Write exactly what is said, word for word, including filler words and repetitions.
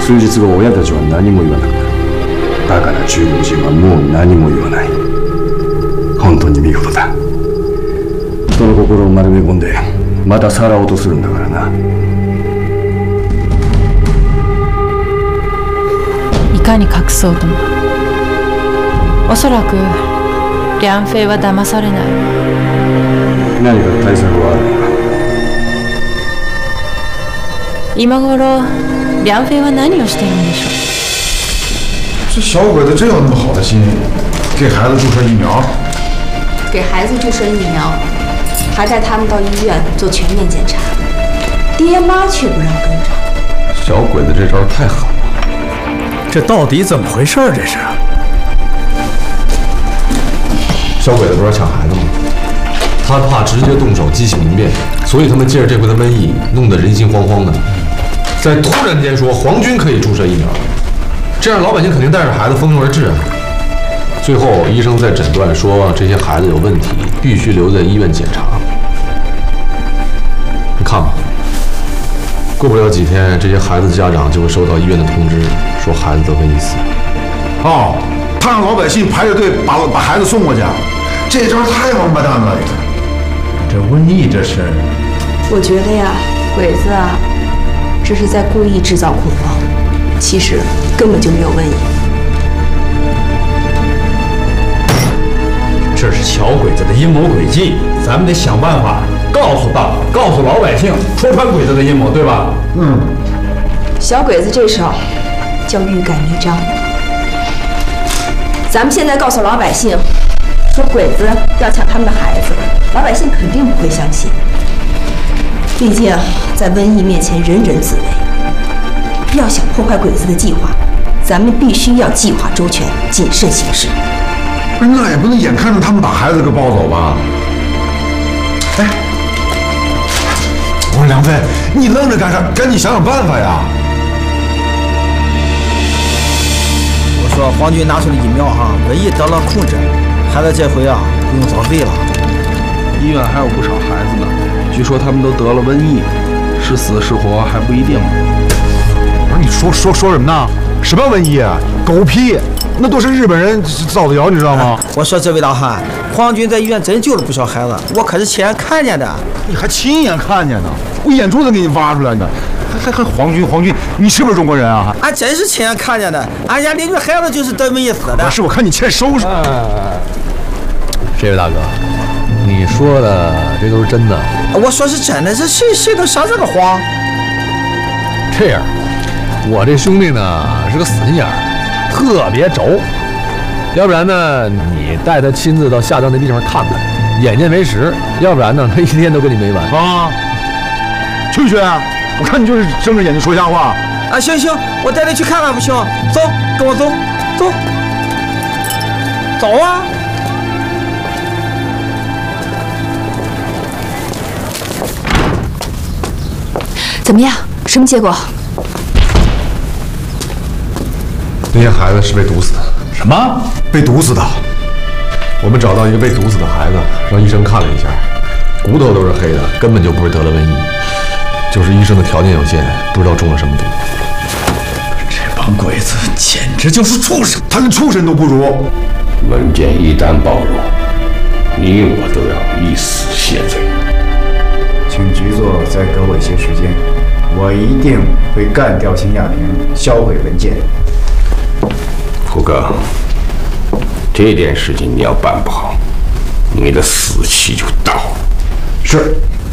数日後親たちは何も言わなくなる。だから中国人はもう何も言わない。本当に見事だ。人の心を丸め込んでまたさらおうとするんだからな。 いかに隠そうとも、おそらく梁飞は騙されない。 何か対策はあるのか。 今頃梁飞は何をしてるんでしょう。 这小鬼子真有那么好的心，给孩子注射疫苗？ 给孩子注射疫苗，还带他们到医院做全面检查，爹妈却不让跟着。 小鬼子这招太狠了， 这到底怎么回事？这是？ 小鬼子不是要抢孩子吗？他怕直接动手激起民变，所以他们借着这回的瘟疫，弄得人心惶惶的。再突然间说皇军可以注射疫苗，这样老百姓肯定带着孩子蜂拥而至啊。最后医生再诊断说这些孩子有问题，必须留在医院检查。你看吧，过不了几天，这些孩子家长就会收到医院的通知，说孩子得瘟疫死。 哦，他让老百姓排着队把把孩子送过去，这招太王八蛋了！ 这瘟疫这是…… 我觉得呀，鬼子啊，这是在故意制造恐慌，其实根本就没有瘟疫。 这是小鬼子的阴谋诡计，咱们得想办法告诉大伙，告诉老百姓，戳穿鬼子的阴谋，对吧？ 嗯。 小鬼子这手叫欲盖弥彰。咱们现在告诉老百姓，说鬼子要抢他们的孩子，老百姓肯定不会相信。毕竟在瘟疫面前，人人自危。要想破坏鬼子的计划，咱们必须要计划周全，谨慎行事。 不是，那也不能眼看着他们把孩子给抱走吧？哎，我说梁飞，你愣着干啥？赶紧想想办法呀！ 我说皇军拿出了疫苗哈，瘟疫得了控制，孩子这回啊不用遭罪了。 医院还有不少孩子呢，据说他们都得了瘟疫，是死是活还不一定。 不是，你说说说什么呢？什么瘟疫啊？狗屁！那都是日本人造的谣，你知道吗？ 我说这位大汉，皇军在医院真救了不少孩子，我可是亲眼看见的。 你还亲眼看见呢？我眼珠子给你挖出来的，还还还皇军皇军，你是不是中国人啊？ 俺真是亲眼看见的，俺家邻居孩子就是得瘟疫死的。 是，我看你欠收拾。 这位大哥，你说的这都是真的？ 我说是真的，这谁谁能撒这个谎？ 这样，我这兄弟呢是个死心眼儿。特别轴，要不然呢，你带他亲自到下葬那地方看看，眼见为实；要不然呢，他一天都跟你没完啊！去不去？我看你就是睁着眼睛说瞎话。 啊，行行，我带你去看看不行？走，跟我走，走，走啊！ 怎么样？什么结果？ 那些孩子是被毒死的。 什么？ 被毒死的？ 我们找到一个被毒死的孩子，让医生看了一下，骨头都是黑的，根本就不是得了瘟疫，就是医生的条件有限，不知道中了什么毒。 这帮鬼子简直就是畜生， 他连畜生都不如。 文件一旦暴露，你我都要以死谢罪。 请局座再给我一些时间，我一定会干掉秦亚平，销毁文件。 胡哥，这件事情你要办不好，你的死期就到了。 是。